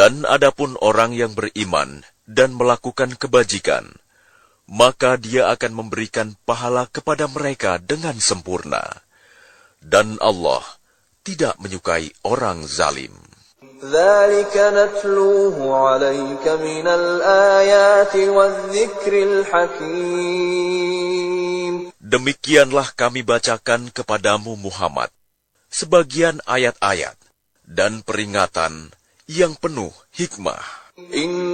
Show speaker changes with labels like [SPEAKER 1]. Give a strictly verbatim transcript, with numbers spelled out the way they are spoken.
[SPEAKER 1] Dan adapun orang yang beriman dan melakukan kebajikan, maka dia akan memberikan pahala kepada mereka dengan sempurna. Dan Allah tidak menyukai orang zalim.
[SPEAKER 2] ذَلِكَ نَتْلُوهُ عَلَيْكَ مِنَ الْآيَاتِ وَالذِّكْرِ الْحَكِيمِ.
[SPEAKER 1] Demikianlah kami bacakan kepadamu Muhammad sebagian ayat-ayat dan peringatan yang penuh hikmah.